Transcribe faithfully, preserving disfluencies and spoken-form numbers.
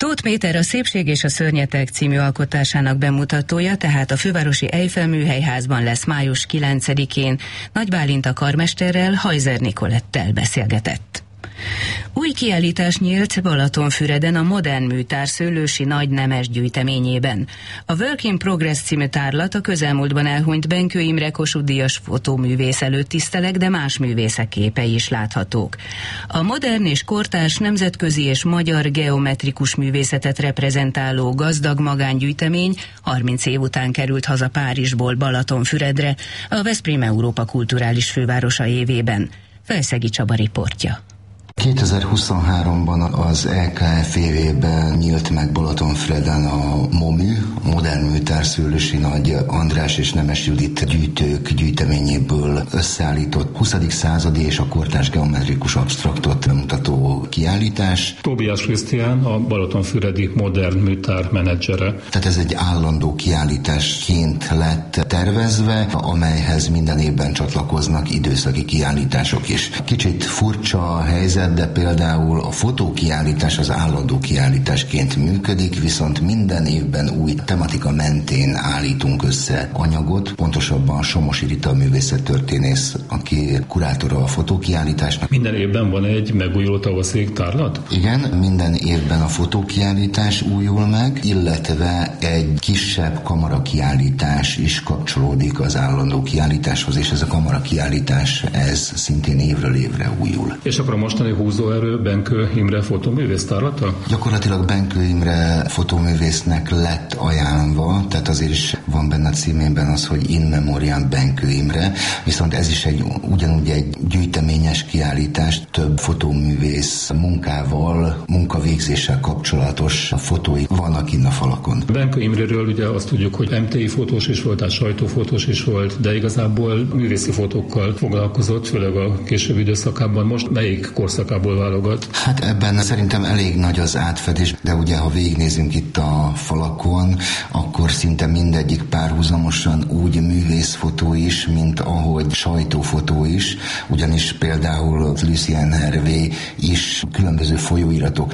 Tóth Péter a Szépség és a szörnyeteg című alkotásának bemutatója, tehát a fővárosi Eiffel műhelyházban lesz május kilencedikén. Nagy Bálint a karmesterrel, Hajzer Nikolettel beszélgetett. Új kiállítás nyílt Balatonfüreden a Modern Műtár Szőlősi Nagy Nemes gyűjteményében. A Work in Progress című tárlat a közelmúltban elhunyt Benkő Imre Kossuth-díjas fotóművész előtt tiszteleg, de más művészek képei is láthatók. A modern és kortárs nemzetközi és magyar geometrikus művészetet reprezentáló gazdag magángyűjtemény harminc év után került haza Párizsból Balatonfüredre, a Veszprém Európa kulturális fővárosa évében. Felszegi Csaba riportja. kétezer-huszonháromban az é ká ef évében nyílt meg Balatonfüreden a MOMÜ, a Modern Műtár Szőlősi Nagy András és Nemes Judit gyűjtők gyűjteményéből összeállított huszadik századi és a kortárs geometrikus absztraktot bemutató kiállítás. Tóbiás Krisztián, a Balatonfüredi Modern Műtár menedzsere. Tehát ez egy állandó kiállításként lett tervezve, amelyhez minden évben csatlakoznak időszaki kiállítások is. Kicsit furcsa a helyzet, de például a fotókiállítás az állandó kiállításként működik, viszont minden évben új tematika mentén állítunk össze anyagot, pontosabban Somosi Rita művészettörténész, aki kurátora a fotókiállításnak. Minden évben van egy megújuló tavaszi tárlat? Igen, minden évben a fotókiállítás újul meg, illetve egy kisebb kamarakiállítás is kapcsolódik az állandó kiállításhoz, és ez a kamarakiállítás, ez szintén évről évre újul. És akkor a mostani húzóerő Benkő Imre fotóművész tárlata? Gyakorlatilag Benkő Imre fotóművésznek lett ajánlva, tehát azért is van benne a címében az, hogy In Memoriam Benkő Imre, viszont ez is egy ugyanúgy egy gyűjteményes kiállítás, több fotóművész munkával, munkavégzéssel kapcsolatos fotói vannak innen a falakon. Benkő Imréről ugye azt tudjuk, hogy em té i fotós is volt, tehát sajtófotós is volt, de igazából művészi fotókkal foglalkozott, főleg a később időszakában. Most melyik korszakából válogat? Hát ebben szerintem elég nagy az átfedés, de ugye ha végignézünk itt a falakon, akkor szinte mindegyik párhuzamosan úgy művészfotó is, mint ahogy sajtófotó is, ugyanis például Lucien Hervé is különböző folyóiratok